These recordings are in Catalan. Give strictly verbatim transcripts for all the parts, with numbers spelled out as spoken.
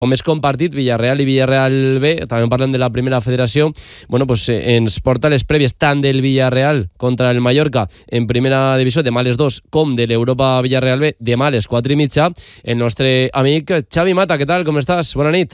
més compartit, Villarreal i Villarreal B, també parlem de la primera federació, bueno, pues, eh, ens porta les prèvies tant del Villarreal contra el Mallorca en primera divisió, demà a les dos, com de l'Europa Villarreal B, demà a les quatre i mitja. El nostre amic Xavi Mata, què tal, com estàs? Bona nit.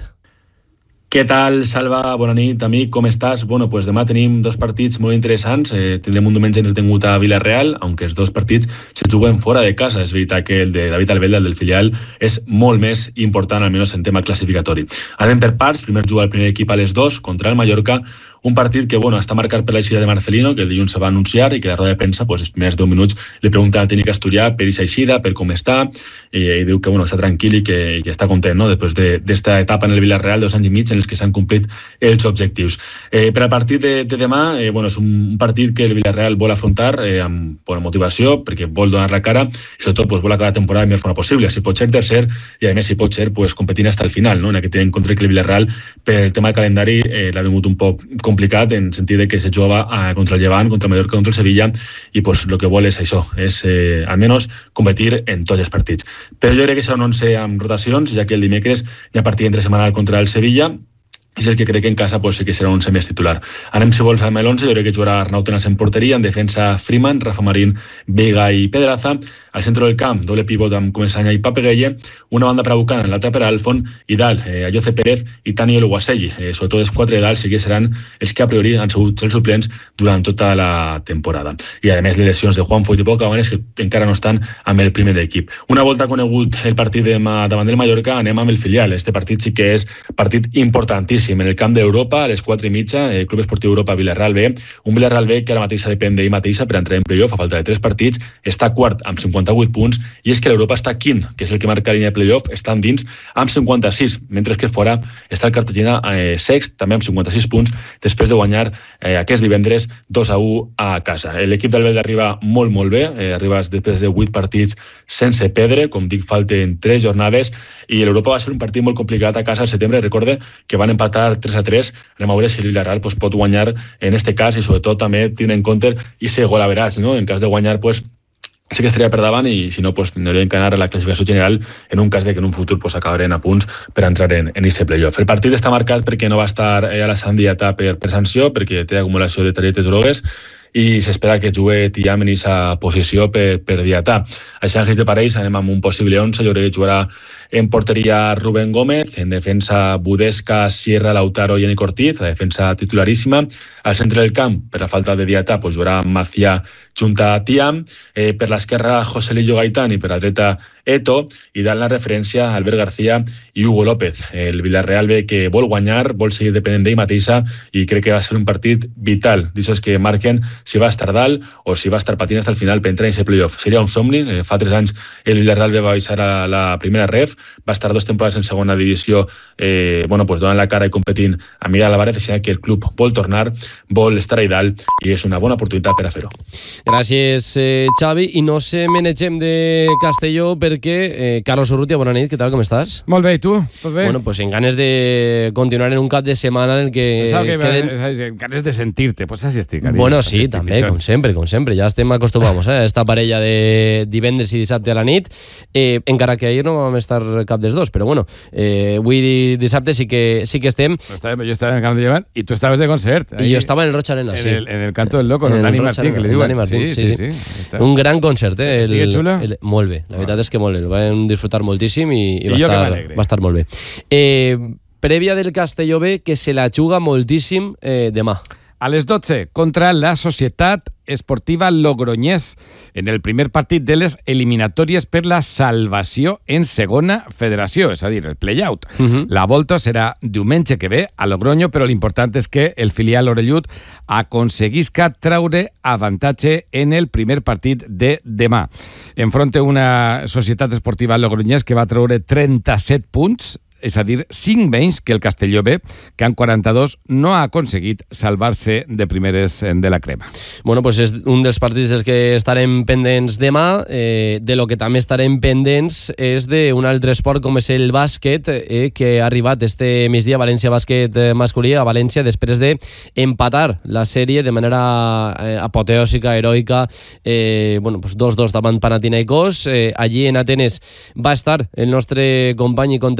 Què tal, Salva? Bona nit, amic, com estàs? Bueno, pues demà tenim dos partits molt interessants. Eh, tindrem un diumenge entretengut a Villarreal, aunque els dos partits se juguen fora de casa. És veritat que el de David Albelda, el del filial, és molt més important, almenys en tema classificatori. Anem per parts. Primer juga el primer equip a les dos contra el Mallorca. Un partit que, bueno, està marcat per l'eixida de Marcelino, que el dilluns se va anunciar i que a la roda de premsa, pues, els primers deu minuts li pregunta al tècnic asturià per aquesta eixida, per com està, i, i diu que, bueno, està tranquil i que, i que està content, no?, després d'esta de, etapa en el Villarreal, dos anys i mig en els que s'han complit els objectius. Eh, per al partit de, de demà, eh, bueno, és un partit que el Villarreal vol afrontar eh, amb bona motivació, perquè vol donar la cara i sobretot pues, vol acabar la temporada de millor forma possible. Si pot ser tercer i a més si pot ser pues, competint fins al final, no?, en aquest tenir en compte que el Villarreal per el tema del calendari eh, l'ha vingut un poc complicat en sentit de que se jugava a, contra el Llevant, contra el Mallorca, contra el Sevilla i pues lo que vol és això, és eh, almenys competir en tots els partits. Però jo crec que serà un onze amb rotacions, ja que el dimecres hi ha partit entre setmanal contra el Sevilla és el que crec que en casa pues, sí que serà un onze més titular. Anem, si vols, amb l'onze. Jo crec que jugarà Arnau Tenas en porteria, en defensa Freeman, Rafa Marín, Vega i Pedraza. Al centre del camp, doble pivot amb Comesanya i Pape Gueye, una banda per a Buchanan, l'altra per a Alfon, i dalt, eh, Ayoce Pérez i Tani Oluwaseyi. Eh, sobretot els quatre de dalt sí que seran els que a priori han sigut els suplents durant tota la temporada. I a més les lesions de Juan Foyt i Pau Cabanes que encara no estan amb el primer equip. Una volta conegut el partit de davant del Mallorca, anem amb el filial. Este partit sí que és partit importantíssim. En el camp d'Europa, a les quatre i mitja, el Club Esportiu Europa Villarreal B, un Villarreal B que ara mateixa depèn d'ell mateixa per entrar en playoff a falta de tres partits, està quart amb cinquanta-vuit punts, i és que l'Europa està quint, que és el que marca la línia de playoff, estan dins amb cinquanta-sis, mentre que fora està el Cartagena eh, sext, també amb cinquanta-sis punts, després de guanyar eh, aquest divendres dos a u a casa. L'equip del Belda arriba molt, molt bé, eh, arriba després de vuit partits sense perdre, com dic, falten tres jornades, i l'Europa va ser un partit molt complicat a casa al setembre. Recorde que van empatar tres a tres, anem a veure si el Villarreal pues, pot guanyar en este cas, i sobretot també tenint en compte i ser gol a veràs, no? En cas de guanyar, pues, sí que estaria per davant, i si no, pues, tindrien que anar a la classificació general en un cas de que en un futur pues, acabarem a punts per entrar en, en aquest playoff. El partit està marcat perquè no va estar eh, a la Sandiata per, per sanció, perquè té acumulació de targetes grogues, i s'espera que jugui Tiam en aquesta posició per, per diatar. Això en de parells anem amb un possible onze. Jo crec que jugarà en porteria Rubén Gómez, en defensa Budesca, Sierra, Lautaro i Eni Ortiz, la defensa titularíssima. Al centre del camp, per la falta de diatar, pues, jugarà Macià junta a Tiam, eh, per l'esquerra Joselillo Gaitán i per la dreta Eto, i dalt la referència Albert García i Hugo López. El Villarreal ve que vol guanyar, vol seguir depenent d'ell mateixa, i crec que va ser un partit vital, d'aixòs que marquen si va estar dalt o si va estar patint fins al final per entrar en aquest playoff. Seria un somni. Eh, fa tres anys el Villarreal va baixar a la primera ref, va estar dos temporades en segona divisió, eh, bueno, pues donant la cara i competint a Miguel Álvarez, així que el club vol tornar, vol estar ahí dalt, i és una bona oportunitat per a fer-ho. Gràcies, eh, Xavi. I no se menegem de Castelló perquè, eh, Carlos Urrutia, bona nit, què tal, com estàs? Molt bé, i tu? Tot bé? Bueno, pues en ganes de continuar en un cap de setmana en el que... que queden... En ganes de sentir-te, pues així estic. Cariño. Bueno, sí, també, com sempre, com sempre. Ja estem acostumats eh, a esta parella de divendres i dissabte a la nit, eh, encara que ahir no vam estar cap dels dos, però bueno, eh, avui dissabte sí que, sí que estem. Jo estava, jo estava en el camp de Llevant i tu estaves de concert. I jo estava en el Roig Arena, en sí. El, en el canto del loco, en Dani Martín, que li diuen. Dani Martín, sí, sí. sí, sí. Un gran concert, eh? El, Estigui xulo? El, molt bé, la veritat és que molt bé. El vam disfrutar moltíssim i, i, I va, estar, va estar molt bé. Eh, prèvia del Castelló B, que se la juga moltíssim eh, demà. A les dotze, contra la Societat Esportiva Logroñés, en el primer partit de les eliminatòries per la salvació en segona federació, és a dir, el play-out. Uh-huh. La volta serà diumenge que ve a Logroño, però l'important és que el filial orellut aconseguisca traure avantatge en el primer partit de demà. Enfronta una Societat Esportiva Logroñés que va treure trenta-set punts, és a dir, cinc menys que el Castelló B, que en quaranta-dos no ha aconseguit salvar-se de primeres de la crema. Bueno, pues és un dels partits dels que estarem pendents demà. Eh, de lo que també estarem pendents és d'un altre esport com és el bàsquet, eh, que ha arribat este migdia València Bàsquet masculí a València després de empatar la sèrie de manera eh, apoteòsica, heroica, eh, bueno, pues dos dos davant Panathinaikos. Eh, allí en Atenes va estar el nostre company i contertuli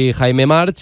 Jaime March,